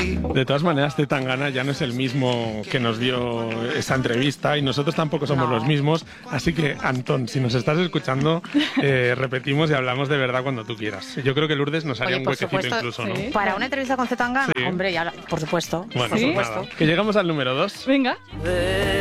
De todas maneras, Zetangana ya no es el mismo que nos dio esa entrevista y nosotros tampoco somos los mismos. Así que, Antón, si nos estás escuchando, repetimos y hablamos de verdad cuando tú quieras. Yo creo que Lourdes nos haría un huequecito incluso, ¿no? Para una entrevista con Zetangana, hombre, ya, por supuesto. Bueno, por supuesto. nada, que llegamos al número 2. Venga.